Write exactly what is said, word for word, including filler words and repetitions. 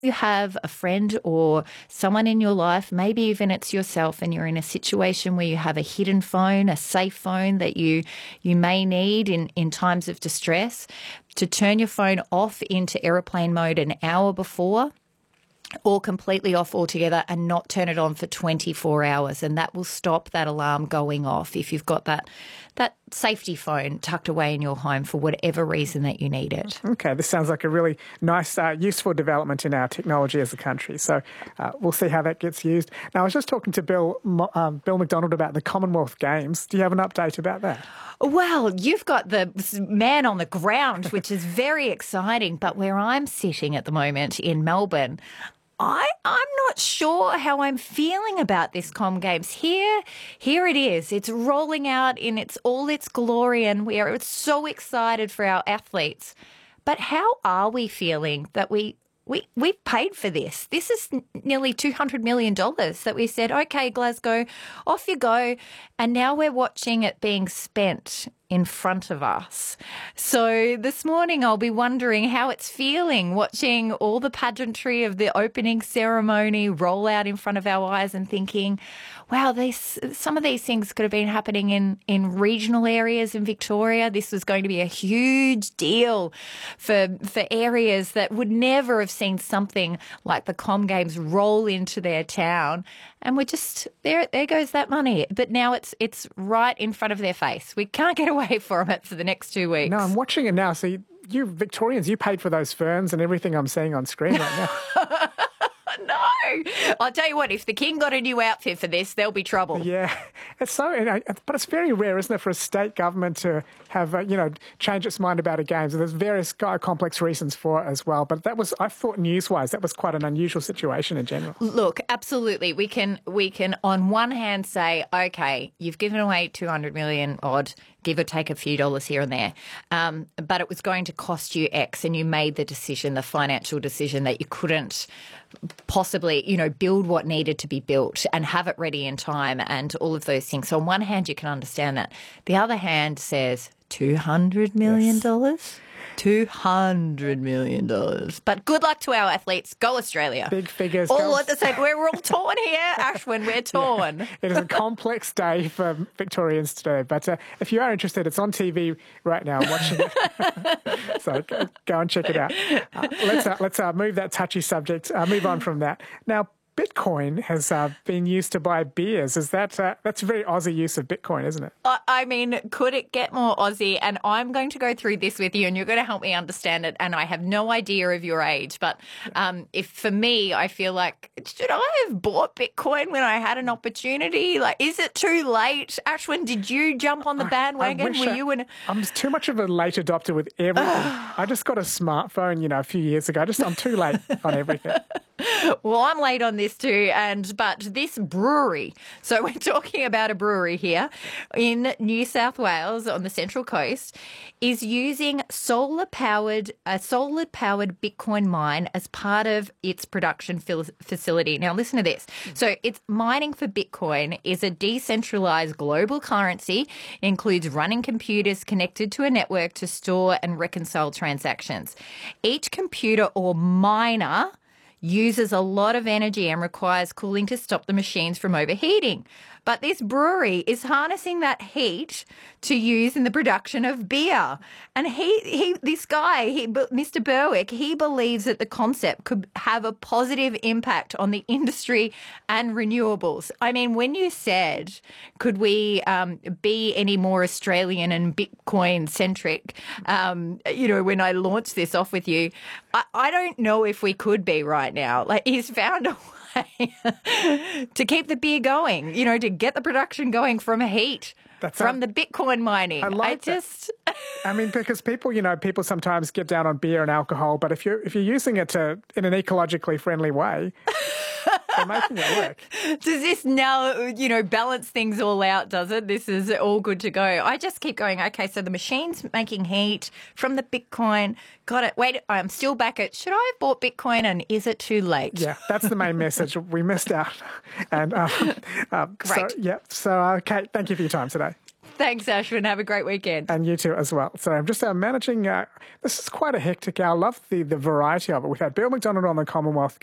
you have a friend or someone in your life, maybe even it's yourself, and you're in a situation where you have a hidden phone, a safe phone that you you may need in, in times of distress, to turn your phone off into airplane mode an hour before, or completely off altogether and not turn it on for twenty-four hours. And that will stop that alarm going off if you've got that that safety phone tucked away in your home for whatever reason that you need it. Okay, this sounds like a really nice, uh, useful development in our technology as a country. So uh, we'll see how that gets used. Now, I was just talking to Bill, um, Bill McDonald about the Commonwealth Games. Do you have an update about that? Well, you've got the man on the ground, which is very exciting. But where I'm sitting at the moment in Melbourne, I, I'm not sure how I'm feeling about this Com Games. Here, here it is. It's rolling out in its all its glory, and we are so excited for our athletes. But how are we feeling that we we we've paid for this? This is nearly two hundred million dollars that we said, okay, Glasgow, off you go, and now we're watching it being spent in front of us. So this morning I'll be wondering how it's feeling, watching all the pageantry of the opening ceremony roll out in front of our eyes and thinking, wow, these, some of these things could have been happening in, in regional areas in Victoria. This was going to be a huge deal for, for areas that would never have seen something like the Com Games roll into their town. And we're just, there there goes that money. But now it's it's right in front of their face. We can't get away from it for the next two weeks. No, I'm watching it now. So you, you Victorians, you paid for those ferns and everything I'm seeing on screen right now. No. I'll tell you what, if the king got a new outfit for this, there'll be trouble. Yeah. It's so, you know, but it's very rare, isn't it, for a state government to have, uh, you know, change its mind about a game. So there's various complex reasons for it as well. But that was, I thought news-wise, that was quite an unusual situation in general. Look, absolutely. We can, we can on one hand say, okay, you've given away two hundred million odd, give or take a few dollars here and there. Um, but it was going to cost you X, and you made the decision, the financial decision, that you couldn't possibly, you know, build what needed to be built and have it ready in time and all of those things. So on one hand, you can understand that. The other hand says two hundred million dollars? Yes. two hundred million dollars. But good luck to our athletes. Go Australia. Big figures. All go... at the same. We're all torn here, Ashwin. We're torn. Yeah. It is a complex day for Victorians today. But uh, if you are interested, it's on T V right now. I'm watching it. So go, go and check it out. Uh, let's uh, let's uh, move that touchy subject. Uh, move on from that. Now, Bitcoin has uh, been used to buy beers. Is that uh, that's a very Aussie use of Bitcoin, isn't it? I mean, could it get more Aussie? And I'm going to go through this with you, and you're going to help me understand it. And I have no idea of your age, but um, if for me, I feel like, should I have bought Bitcoin when I had an opportunity? Like, is it too late? Ashwin, did you jump on the bandwagon? I, I Were you in? A... I'm too much of a late adopter with everything. I just got a smartphone, you know, a few years ago. I just I'm too late on everything. Well, I'm late on this too, and but this brewery, so we're talking about a brewery here in New South Wales on the Central Coast, is using solar-powered, a solar-powered Bitcoin mine as part of its production facility. Now, listen to this. So it's mining for Bitcoin is a decentralized global currency, includes running computers connected to a network to store and reconcile transactions. Each computer or miner uses a lot of energy and requires cooling to stop the machines from overheating. But this brewery is harnessing that heat to use in the production of beer. And he, he this guy, he, Mister Berwick, he believes that the concept could have a positive impact on the industry and renewables. I mean, when you said, could we um, be any more Australian and Bitcoin-centric, um, you know, when I launched this off with you, I, I don't know if we could be right now. Like, he's found a to keep the beer going, you know, to get the production going from heat, That's from a, the Bitcoin mining. I like I just, I mean, because people, you know, people sometimes get down on beer and alcohol, but if you're if you're using it to in an ecologically friendly way, they're making it work. Does this now, you know, balance things all out? Does it? This is all good to go. I just keep going. Okay, so the machine's making heat from the Bitcoin. Got it. Wait, I'm still back at, should I have bought Bitcoin and is it too late? Yeah, that's the main message. We missed out. And um, um, Great. So, yeah. So, uh, Kate, thank you for your time today. Thanks, Ashwin. Have a great weekend. And you too as well. So I'm just uh, managing, uh, this is quite a hectic hour. I love the, the variety of it. We've had Bill McDonald on the Commonwealth